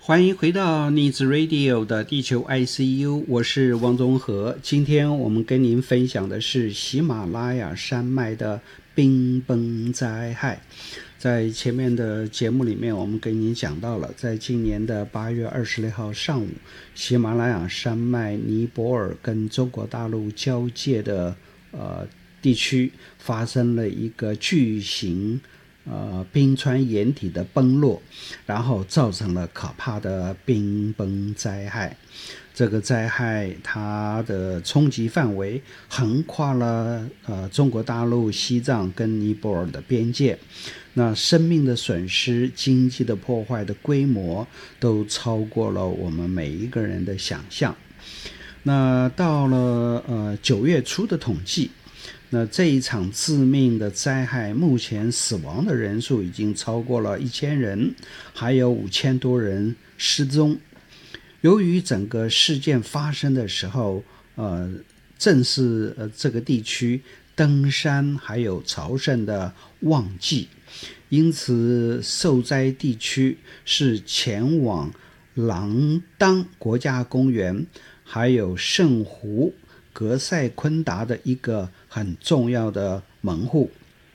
欢迎回到逆子 Radio 的地球 ICU， 我是汪宗和。今天我们跟您分享的是喜马拉雅山脉的冰崩灾害。在前面的节目里面，我们跟您讲到了，在今年的8月26号上午，喜马拉雅山脉尼泊尔跟中国大陆交界的地区发生了一个巨型冰川岩体的崩落，然后造成了可怕的冰崩灾害。这个灾害它的冲击范围横跨了中国大陆、西藏跟尼泊尔的边界。那生命的损失、经济的破坏的规模都超过了我们每一个人的想象。那到了9月初的统计，那这一场致命的灾害，目前死亡的人数已经超过了1000人，还有5000多人失踪。由于整个事件发生的时候，正是这个地区登山还有朝圣的旺季，因此受灾地区是前往郎当国家公园还有圣湖格塞昆达的一个很重要的门户。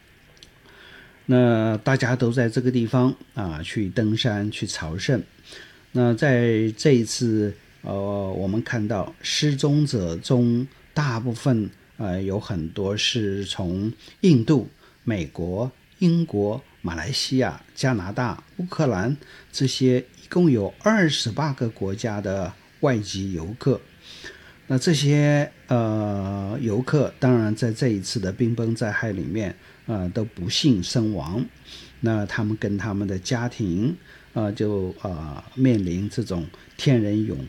那大家都在这个地方去登山去朝圣。那在这一次我们看到失踪者中大部分有很多是从印度、美国、英国、马来西亚、加拿大、乌克兰这些一共有28个国家的外籍游客。那这些游客当然在这一次的冰崩灾害里面都不幸身亡。那他们跟他们的家庭就面临这种天人永